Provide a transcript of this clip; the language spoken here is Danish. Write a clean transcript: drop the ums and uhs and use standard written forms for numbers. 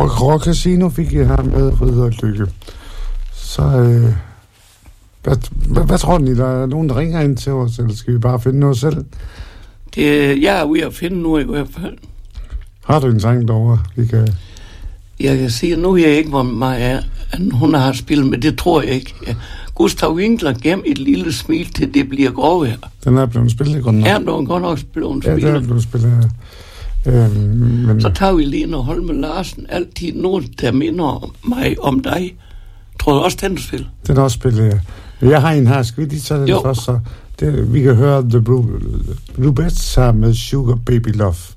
Rock Casino fik jeg her med Ridder Lykke. Så hvad tror ni, der er nogen, der ringer ind til os, eller skal vi bare finde noget selv? Jeg er ude at finde noget i hvert fald. Har du en sang derovre? Jeg kan sige, nu jeg ikke, hvor meget hun har spillet, men det tror jeg ikke. Ja. Gustav Winkler gem et lille smil til det bliver grove her. Den er blevet spillet godt nok. Ja, den er godt nok spillet. Ja, den er blevet spillet. Men... Så tager vi Lene Holme Larsen, altid nogen, der minder mig om dig. Tror du også, den spil? Den er også spillet, ja. Jeg har en her, skal vi lige tage den først, så vi kan høre The Bluebirds her med Sugar Baby Love.